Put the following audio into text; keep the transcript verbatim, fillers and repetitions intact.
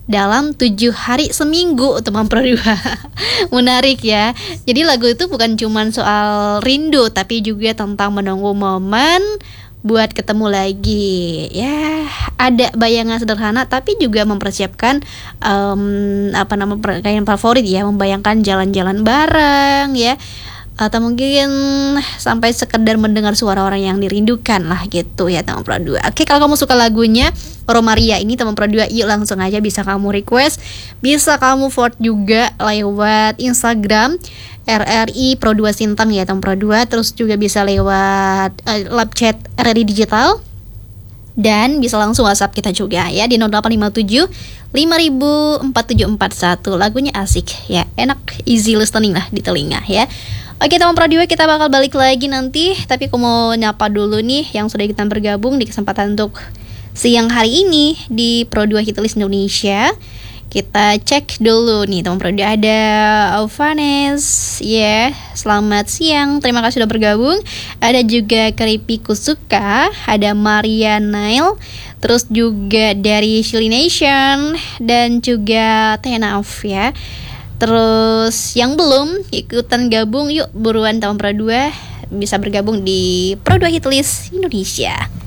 dalam tujuh hari seminggu teman Pro dua. Menarik ya. Jadi lagu itu bukan cuma soal rindu, tapi juga tentang menunggu momen buat ketemu lagi. Ya, ada bayangan sederhana tapi juga mempersiapkan um, apa nama pakaian favorit ya, membayangkan jalan-jalan bareng ya, atau mungkin sampai sekedar mendengar suara orang yang dirindukan lah gitu ya teman Pro dua. Oke, kalau kamu suka lagunya Romaria ini teman Pro dua, yuk langsung aja bisa kamu request, bisa kamu vote juga lewat Instagram R R I Pro dua Sintang ya teman Pro dua, terus juga bisa lewat uh, live chat R R I Digital, dan bisa langsung WhatsApp kita juga ya di nol delapan lima tujuh lima ribu empat tujuh empat satu. Lagunya asik ya, enak, easy listening lah di telinga ya. Oke teman Pro dua, kita bakal balik lagi nanti, tapi aku mau nyapa dulu nih yang sudah kita bergabung di kesempatan untuk siang hari ini di Pro dua Hitlist Indonesia. Kita cek dulu nih teman Pro dua, ada Vanes ya, yeah, selamat siang, terima kasih sudah bergabung. Ada juga Keripi Kusuka, ada Maria Nail, terus juga dari Shilly Nation, dan juga Tenaf ya. Terus yang belum ikutan gabung, yuk buruan teman Pro dua bisa bergabung di Pro dua Hitlist Indonesia.